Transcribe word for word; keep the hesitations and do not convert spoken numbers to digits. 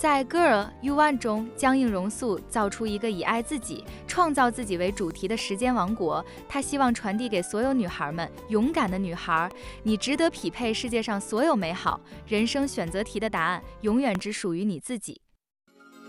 在 Girl You Want 中，江映蓉素造出一个以爱自己、创造自己为主题的时间王国。她希望传递给所有女孩们：勇敢的女孩，你值得匹配世界上所有美好。人生选择题的答案永远只属于你自己。